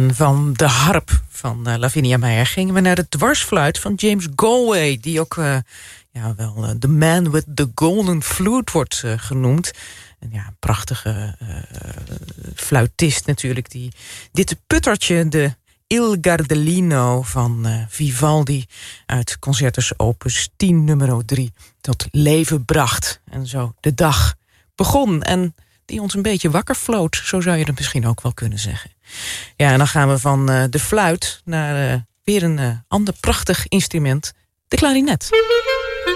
En van de harp van Lavinia Meijer gingen we naar de dwarsfluit van James Galway, die ook wel The Man with the Golden Flute wordt genoemd. Een prachtige fluitist natuurlijk, die dit puttertje, de Il Gardellino van Vivaldi uit Concertus Opus 10 nummer 3 tot leven bracht. En zo de dag begon en die ons een beetje wakker floot, zo zou je het misschien ook wel kunnen zeggen. Ja, en dan gaan we van de fluit naar weer een ander prachtig instrument, de klarinet.